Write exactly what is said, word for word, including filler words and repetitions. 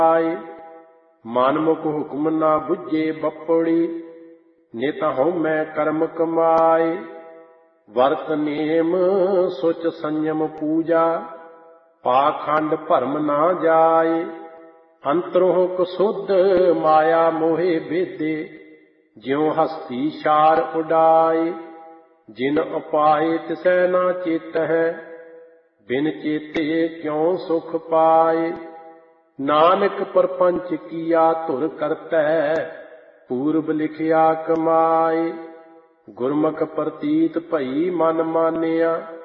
ਆਏ। ਮਨਮੁਖ ਹੁਕਮ ਨਾ ਬੁੱਝੇ ਬਪੜੀ, ਨਿਤ ਹਉਮੈ ਕਰਮ ਕਮਾਏ। ਵਰਤ ਨੇਮ ਸੁਚ ਸੰਯਮ ਪੂਜਾ, ਪਾਖੰਡ ਭਰਮ ਨਾ ਜਾਏ। ਅੰਤਰੋਂ ਕਸੁੱਧ ਮਾਇਆ ਮੋਹਿ ਬੇਦੇ, ਜਿਉ ਹਸਤੀ ਛਾਰ ਉਡਾਏ। ਜਿਨ ਉਪਾਏ ਤਿਸੈ ਨਾ ਚੇਤਹਿ, ਬਿਨ ਚੇਤੇ ਕਿਉ ਸੁਖ ਪਾਏ। ਨਾਨਕ ਪਰਪੰਚ ਕੀਆ ਧੁਰ ਕਰਤੈ, ਪੂਰਬ ਲਿਖਿਆ ਕਮਾਏ। ਗੁਰਮੁਖ ਪ੍ਰਤੀਤ ਭਈ ਮਨ ਮਾਨਿਆ,